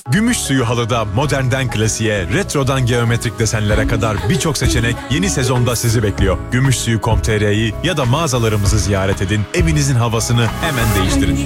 Gümüş suyu halıda modernden klasiğe, retrodan geometrik desenlere kadar birçok seçenek yeni sezonda sizi bekliyor. Gümüşsuyu.com.tr'yi ya da mağazalarımızı ziyaret edin, evinizin havasını hemen değiştirin.